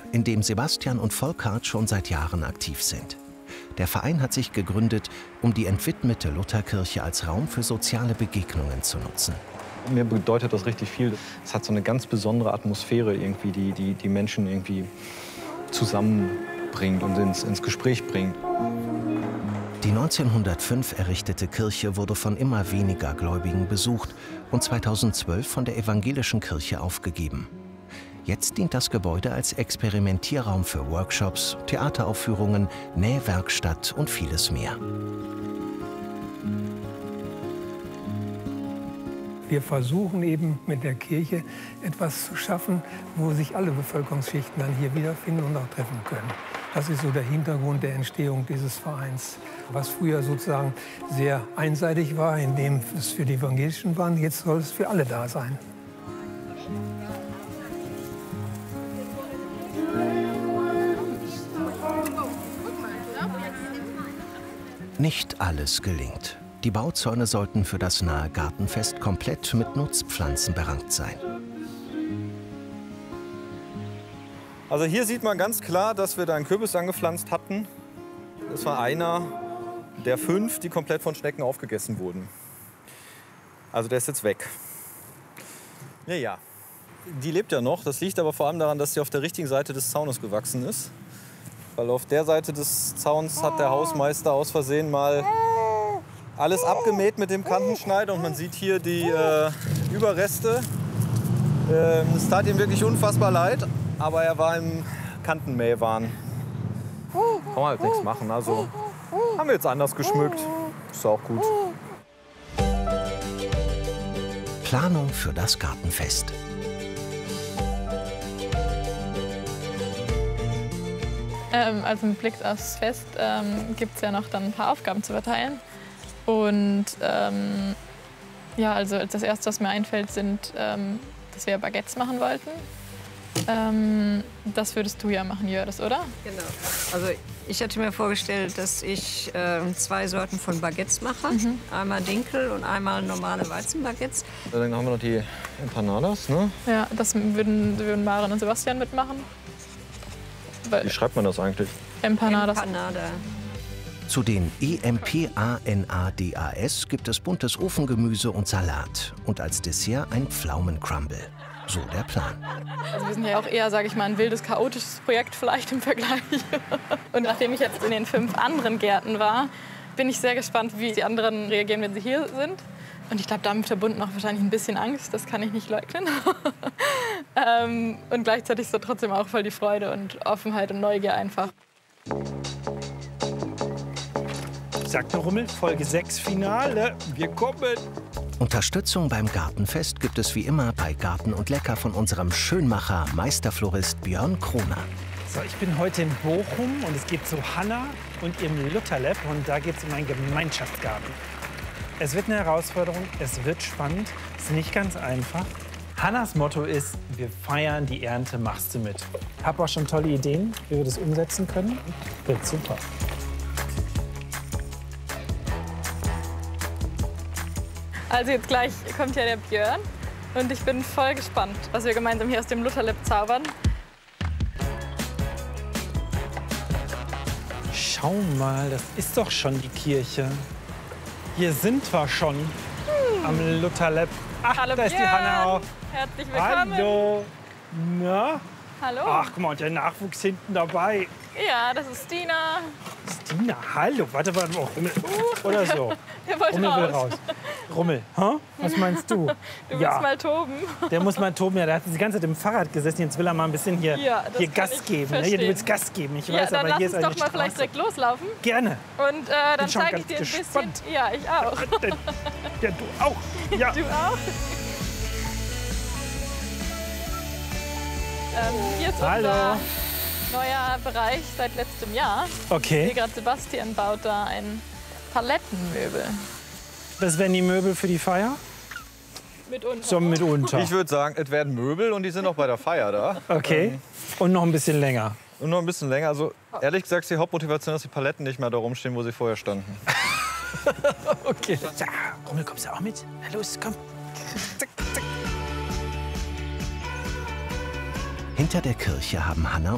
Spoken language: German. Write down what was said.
in dem Sebastian und Volkart schon seit Jahren aktiv sind. Der Verein hat sich gegründet, um die entwidmete Lutherkirche als Raum für soziale Begegnungen zu nutzen. Mir bedeutet das richtig viel. Es hat so eine ganz besondere Atmosphäre, irgendwie, die Menschen irgendwie zusammenbringt und ins Gespräch bringt. Die 1905 errichtete Kirche wurde von immer weniger Gläubigen besucht und 2012 von der evangelischen Kirche aufgegeben. Jetzt dient das Gebäude als Experimentierraum für Workshops, Theateraufführungen, Nähwerkstatt und vieles mehr. Wir versuchen eben mit der Kirche etwas zu schaffen, wo sich alle Bevölkerungsschichten dann hier wiederfinden und auch treffen können. Das ist so der Hintergrund der Entstehung dieses Vereins. Was früher sozusagen sehr einseitig war, indem es für die Evangelischen war, jetzt soll es für alle da sein. Nicht alles gelingt. Die Bauzäune sollten für das nahe Gartenfest komplett mit Nutzpflanzen berankt sein. Also hier sieht man ganz klar, dass wir da einen Kürbis angepflanzt hatten. Das war einer der 5, die komplett von Schnecken aufgegessen wurden. Also der ist jetzt weg. Ja. Die lebt ja noch. Das liegt aber vor allem daran, dass sie auf der richtigen Seite des Zaunes gewachsen ist. Weil auf der Seite des Zauns hat der Hausmeister aus Versehen mal alles abgemäht mit dem Kantenschneider. Und man sieht hier die Überreste. Es tat ihm wirklich unfassbar leid. Aber er war im Kantenmähwahn. Kann man halt nichts machen. Also haben wir jetzt anders geschmückt. Ist auch gut. Planung für das Gartenfest. Also mit Blick aufs Fest gibt es ja noch dann ein paar Aufgaben zu verteilen. Und ja, also das Erste, was mir einfällt, sind, dass wir Baguettes machen wollten. Das würdest du ja machen, Jördis, oder? Genau. Also ich hatte mir vorgestellt, dass ich 2 Sorten von Baguettes mache. Einmal Dinkel und einmal normale Weizenbaguettes. Dann haben wir noch die Empanadas, ne? Ja, das würden Maren und Sebastian mitmachen. Wie schreibt man das eigentlich? Empanadas. Empanada. Zu den EMPANADAS gibt es buntes Ofengemüse und Salat. Und als Dessert ein Pflaumencrumble. So der Plan. Also wir sind ja auch eher, sage ich mal, ein wildes, chaotisches Projekt vielleicht im Vergleich. Und nachdem ich jetzt in den 5 anderen Gärten war, bin ich sehr gespannt, wie die anderen reagieren, wenn sie hier sind. Und ich glaube, damit verbunden auch wahrscheinlich ein bisschen Angst, das kann ich nicht leugnen. Und gleichzeitig so trotzdem auch voll die Freude und Offenheit und Neugier einfach. Sagt der Rummel, Folge 6 Finale. Wir kommen. Unterstützung beim Gartenfest gibt es wie immer bei Garten und Lecker von unserem Schönmacher, Meisterflorist Björn Kroner. So, ich bin heute in Bochum und es geht zu Hanna und ihrem Lutherlab und da geht es um einen Gemeinschaftsgarten. Es wird eine Herausforderung, es wird spannend, es ist nicht ganz einfach. Hannas Motto ist, wir feiern die Ernte, machst du mit. Hab auch schon tolle Ideen, wie wir das umsetzen können. Wird super. Also jetzt gleich kommt ja der Björn und ich bin voll gespannt, was wir gemeinsam hier aus dem Lutherlab zaubern. Schau mal, das ist doch schon die Kirche. Hier sind wir schon am Lutherlab. Ach, Hallo da ist Björn. die Hanna auch. Herzlich willkommen. Hallo. Na? Hallo. Ach, guck mal, und der Nachwuchs hinten dabei. Ja, das ist Stina. Stina, hallo. Warte, oh, Rummel. Oder so. Der wollte Rummel will raus. raus. Rummel, hä? Was meinst du? Du willst mal toben. Der muss mal toben. Ja, der hat die ganze Zeit im Fahrrad gesessen. Jetzt will er mal ein bisschen hier, Ja, das hier kann Gas ich geben. Ne? Hier, verstehen. du willst Gas geben. Ich Ja, weiß, dann aber lass hier uns ist doch eine mal vielleicht Straße. direkt loslaufen. Gerne. Und dann Bin schon zeige ich ganz dir ein bisschen. gespannt. Ja, ich auch. Ja, du auch. Ja. Du auch? Hier ist Hallo. unser neuer Bereich seit letztem Jahr. Hier Okay. gerade Sebastian baut da ein Palettenmöbel. Das wären die Möbel für die Feier? Mitunter. So mitunter. Ich würde sagen, es werden Möbel und die sind auch bei der Feier da. Okay. Und noch ein bisschen länger. Und noch ein bisschen länger. Also ehrlich gesagt ist die Hauptmotivation, dass die Paletten nicht mehr da rumstehen, wo sie vorher standen. Okay. Ja, Rummel, kommst du auch mit? Na los, komm. Zack, zack. Hinter der Kirche haben Hanna